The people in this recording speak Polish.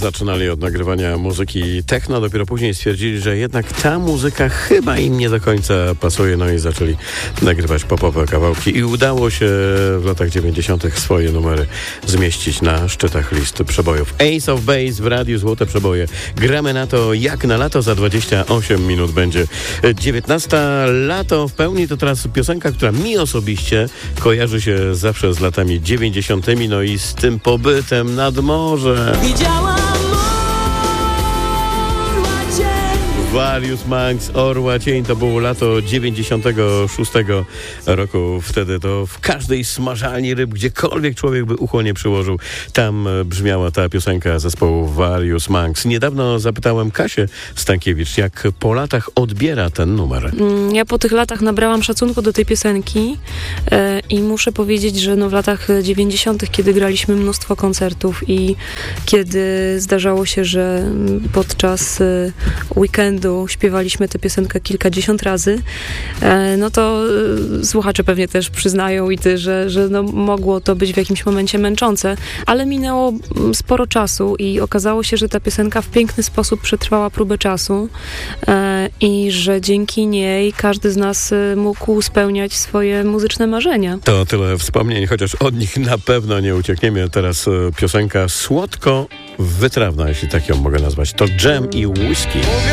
zaczynali od nagrywania muzyki techno, dopiero później stwierdzili, że jednak ta muzyka chyba im nie do końca pasuje, no i zaczęli nagrywać popowe kawałki i udało się w latach 90. swoje numery zmieścić na szczytach listy przebojów. Ace of Base w radiu Złote Przeboje. Gramy na to jak na lato, za 28 minut będzie 19. Lato w pełni to teraz piosenka, która mi osobiście kojarzy się zawsze z latami 90. no i z tym pobytem nad morze. Various Monks, Orła Cień, to było lato 96 roku. Wtedy to w każdej smażalni ryb, gdziekolwiek człowiek by ucho nie przyłożył, tam brzmiała ta piosenka zespołu Various Monks. Niedawno zapytałem Kasię Stankiewicz, jak po latach odbiera ten numer. Ja po tych latach nabrałam szacunku do tej piosenki i muszę powiedzieć, że w latach 90., kiedy graliśmy mnóstwo koncertów i kiedy zdarzało się, że podczas weekendu śpiewaliśmy tę piosenkę kilkadziesiąt razy, no to słuchacze pewnie też przyznają i ty, że mogło to być w jakimś momencie męczące, ale minęło sporo czasu i okazało się, że ta piosenka w piękny sposób przetrwała próbę czasu i że dzięki niej każdy z nas mógł spełniać swoje muzyczne marzenia. To tyle wspomnień, chociaż od nich na pewno nie uciekniemy. Teraz piosenka słodko wytrawna, jeśli tak ją mogę nazwać. To Dżem i Whisky.